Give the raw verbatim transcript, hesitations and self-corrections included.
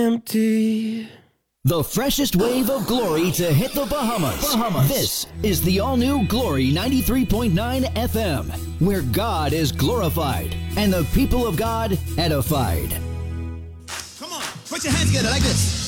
Empty. The freshest wave of glory to hit the Bahamas. Bahamas. This is the all-new Glory ninety-three point nine F M, where God is glorified and the people of God edified. Come on, put your hands together like this.